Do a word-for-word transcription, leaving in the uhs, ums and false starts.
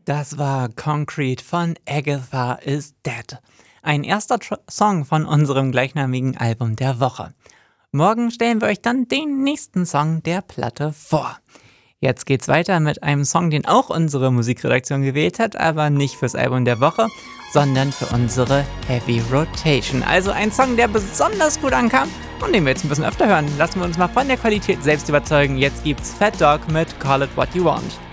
Das war Concrete von Agatha is Dead. Ein erster Tr- Song von unserem gleichnamigen Album der Woche. Morgen stellen wir euch dann den nächsten Song der Platte vor. Jetzt geht's weiter mit einem Song, den auch unsere Musikredaktion gewählt hat, aber nicht fürs Album der Woche, sondern für unsere Heavy Rotation. Also ein Song, der besonders gut ankam und den wir jetzt ein bisschen öfter hören. Lassen wir uns mal von der Qualität selbst überzeugen. Jetzt gibt's Fat Dog mit Call It What You Want.